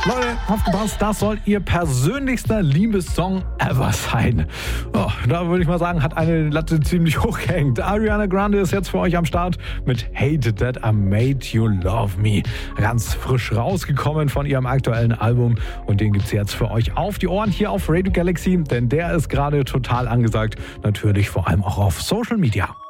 Leute, aufgepasst, das soll ihr persönlichster Liebessong ever sein. Oh, da würde ich mal sagen, hat eine Latte ziemlich hoch gehängt. Ariana Grande ist jetzt für euch am Start mit Hate That I Made You Love Me. Ganz frisch rausgekommen von ihrem aktuellen Album und den gibt's jetzt für euch auf die Ohren hier auf Radio Galaxy, denn der ist gerade total angesagt, natürlich vor allem auch auf Social Media.